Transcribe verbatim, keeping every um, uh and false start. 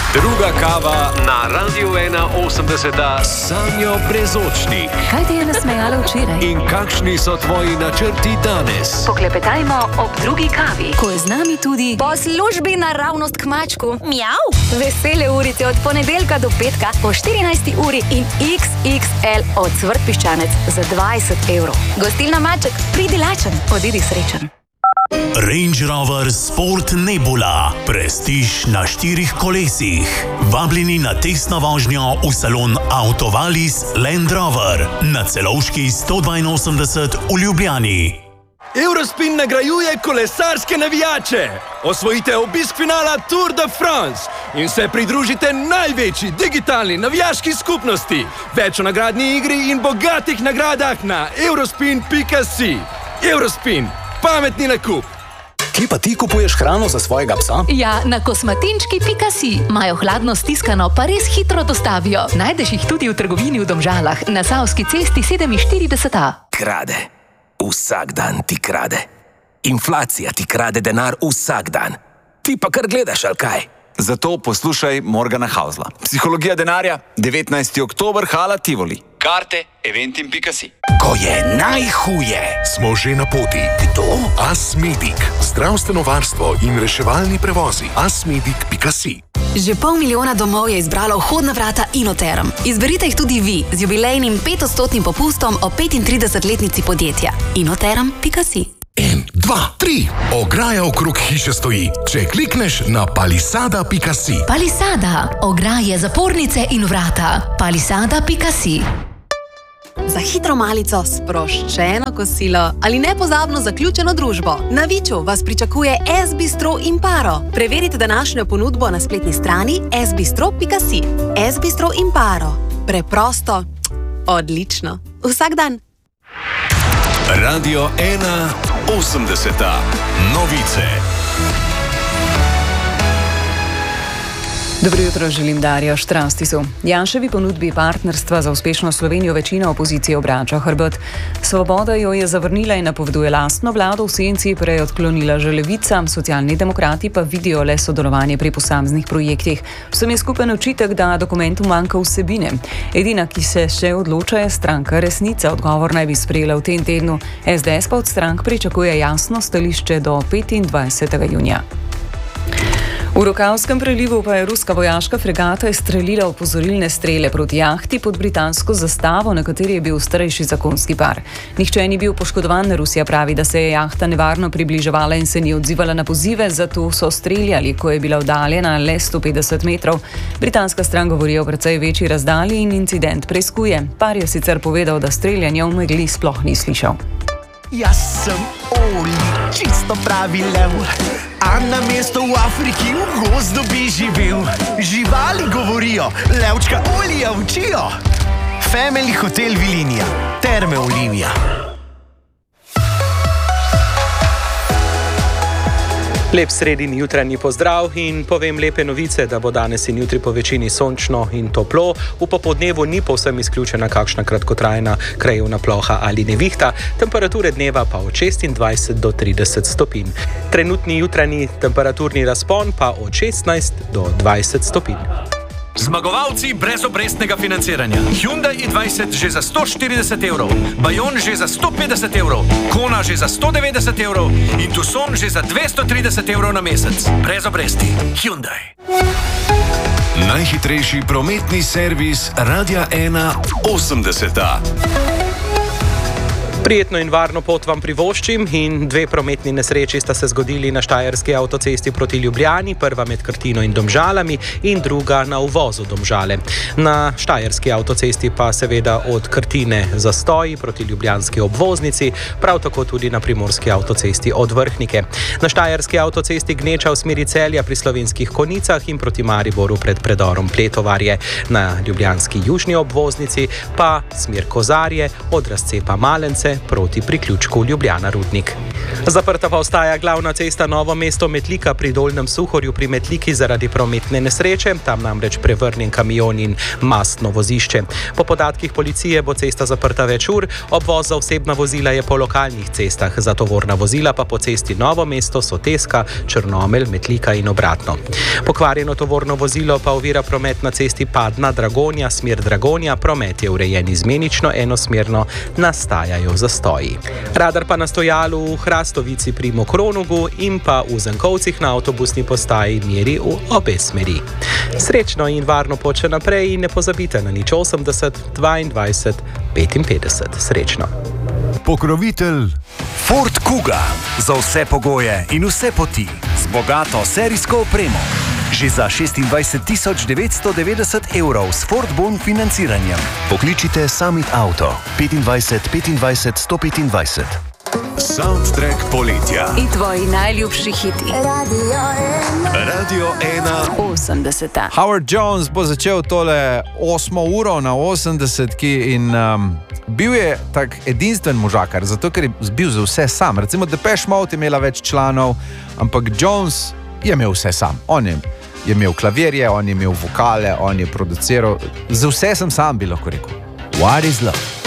Druga kava na Radiu ena osemdeset, Sanjo Brezočnik. Kaj ti je nasmejalo včeraj? In kakšni so tvoji načrti danes? Poklepetajmo ob drugi kavi, ko je z nami tudi po službi naravnost k mačku. Mjav! Vesele urice od ponedeljka do petka po štirinajsti uri in iks iks el od Cvrtpiščanec za dvajset evrov. Gostilna Maček, pridi lačen, odidi srečen. Range Rover Sport Nebula. Prestiž na štirih kolesih. Vabljeni na testno vožnjo v salon Autovalis Land Rover na Celovški sto dvainosemdeset v Ljubljani. Eurospin nagrajuje kolesarske navijače. Osvojite obisk finala Tour de France in se pridružite največji digitalni navijaški skupnosti. Več o nagradni igri in bogatih nagradah na eurospin pika si. Eurospin. Pametni nakup. Kje pa ti kupuješ hrano za svojega psa? Ja, na kosmatinčki pika si. Imajo hladno stiskano, pa res hitro dostavijo. Najdeš jih tudi v trgovini v Domžalah, na Savski cesti sedeminštirideset A. Krade. Vsak dan ti krade. Inflacija ti krade denar vsak dan. Ti pa kar gledaš, ali kaj? Zato poslušaj Morgana Hausla. Psihologija denarja, devetnajsti oktober, Hala Tivoli. Karte eventim pika si. Ko je najhuje. Smo že na poti. Kdo? Asmedic. Zdravstveno varstvo in reševalni prevozi. asmedic pika si. Že pol milijona domov je izbralo vhodna vrata Inoterm. Izberite jih tudi vi z jubilejnim petodstotnim popustom o petintridesetletnici podjetja. inoterm pika si. En, dva, tri. Ograja okrog hiše stoji. Če klikneš na palisada pika si. Palisada. Ograje, zapornice in vrata. Palisada pika si. Za hitro malico, sproščeno kosilo ali nepozabno zaključeno družbo. Na Viču vas pričakuje S-bistro Imparo. Preverite današnjo ponudbo na spletni strani s bistro pika si. S-bistro Imparo. Preprosto, odlično. Vsak dan. Radio ena osemdeset. Novice. Dobro jutro, želim Darjo Štrastisu. Janševi ponudbi partnerstva za uspešno Slovenijo večina opozicije obrača hrbet. Svoboda jo je zavrnila in napoveduje lastno vlado, v senci prej odklonila že Levica, Socialni demokrati pa vidijo le sodelovanje pri posameznih projektih. Vsem je skupen očitek, da dokumentu manjka vsebine. Edina, ki se še odloča, je stranka Resnica. Odgovor naj bi sprejela v tem tednu. es de es pa od strank pričakuje jasno stališče do petindvajsetega junija. V Rokavskem prelivu pa je ruska vojaška fregata izstrelila opozorilne strele proti jahti pod britansko zastavo, na kateri je bil starejši zakonski par. Nihče ni bil poškodovan, Rusija pravi, da se je jahta nevarno približevala in se ni odzivala na pozive, zato so streljali, ko je bila oddaljena le sto petdeset metrov. Britanska stran govori o precej večji razdalji in incident preiskuje. Par je sicer povedal, da streljanja v megli sploh ni slišal. Jaz sem Oli, čisto pravi lev, a na mesto v Afriki v gozdu bi živel. Živali govorijo, levčka Olija učijo. Family Hotel Vilinija, Terme Olimija. Lep sredin jutranji pozdrav in povem lepe novice, da bo danes in jutri po večini sončno in toplo. V popoldnevu ni povsem izključena kakšna kratkotrajna krajevna ploha ali nevihta, temperature dneva pa od šestindvajset do trideset stopinj. Trenutni jutranji temperaturni razpon pa od šestnajst do dvajset stopinj. Zmagovalci brezobrestnega financiranja. Hyundai i dvajset že za sto štirideset evrov, Bayon že za sto petdeset evrov, Kona že za sto devetdeset evrov in Tucson že za dvesto trideset evrov na mesec. Brez obresti. Hyundai. Najhitrejši prometni servis Radia ena osemdeset. Prijetno in varno pot vam privoščim in dve prometni nesreči sta se zgodili na Štajerski avtocesti proti Ljubljani, prva med Krtino in Domžalami in druga na uvozu Domžale. Na Štajerski avtocesti pa seveda od Krtine zastoji proti ljubljanski obvoznici, prav tako tudi na Primorski avtocesti od Vrhnike. Na Štajerski avtocesti gneča v smeri Celja pri Slovenskih Konicah in proti Mariboru pred predorom Pletovarje. Na ljubljanski južni obvoznici pa smer Kozarje od razcepa Malence ceste proti priključku Ljubljana-Rudnik. Zaprta pa ostaja glavna cesta Novo mesto-Metlika pri Dolnjem Suhorju pri Metliki zaradi prometne nesreče, tam namreč prevrnjen kamion in mastno vozišče. Po podatkih policije bo cesta zaprta več ur, obvoz za osebna vozila je po lokalnih cestah, za tovorna vozila pa po cesti Novo mesto, Soteska, Črnomelj, Metlika in obratno. Pokvarjeno tovorno vozilo pa ovira promet na cesti Padna-Dragonja, smer Dragonja, promet je urejen izmenično, enosmerno, nastajajo zastoji. Radar pa na stojalu v Hrastovici pri Mokronogu in pa v Zenkovcih na avtobusni postaji meri v obe smeri. Srečno in varno pot še naprej in ne pozabite na nič osemdeset dvaindvajset petinpetdeset. Srečno. Pokrovitelj Ford Kuga. Za vse pogoje in vse poti. Z bogato serijsko opremo. Že za šestindvajset tisoč devetsto devetdeset evrov s Ford Bon financiranjem. Pokličite Summit Auto petindvajset petindvajset sto petindvajset. Soundtrack poletja. In tvoji najljubši hiti. Radio ena. osemdeseta. Howard Jones bo začel tole osmo uro na osemdesetki in um, bil je tak edinstven možakar, zato ker je bil za vse sam. Recimo Depeche Mode je imela več članov, ampak Jones je imel vse sam. On je, je imel klavirje, on je imel vokale, on je produciral. Za vse sem sam, bi lahko rekel. What is love?